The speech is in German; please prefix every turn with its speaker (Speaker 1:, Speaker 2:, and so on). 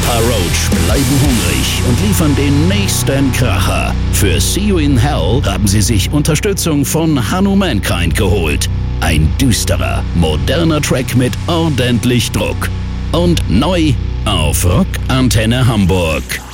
Speaker 1: Papa Roach bleiben hungrig und liefern den nächsten Kracher. Für See You in Hell haben sie sich Unterstützung von Hanno Mankind geholt. Ein düsterer, moderner Track mit ordentlich Druck. Und neu auf Rock Antenne Hamburg.